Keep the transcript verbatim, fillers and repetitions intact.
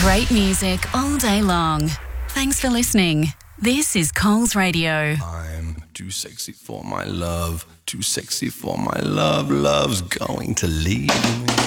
Great music all day long. Thanks for listening. This is Coles Radio. I'm too sexy for my love, too sexy for my love. Love's going to leave me.